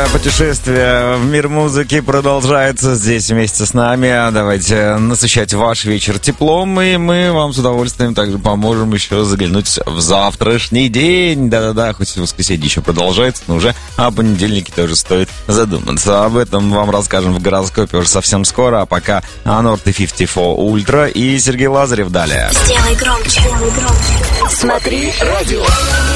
Наше путешествие в мир музыки продолжается здесь вместе с нами. Давайте насыщать ваш вечер теплом, и мы вам с удовольствием также поможем еще заглянуть в завтрашний день. Да-да-да, хоть воскресенье еще продолжается, но уже о понедельнике тоже стоит задуматься. Об этом вам расскажем в гороскопе уже совсем скоро, а пока Анорт и 54 Ультра и Сергей Лазарев далее. Сделай громче. Смотри радио.